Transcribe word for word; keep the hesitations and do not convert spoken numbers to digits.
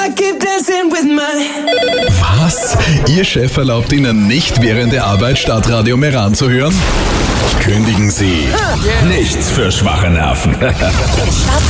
I keep dancing with my... Was? Ihr Chef erlaubt Ihnen nicht während der Arbeit Stadtradio Meran zu hören? Kündigen Sie. Nichts für schwache Nerven.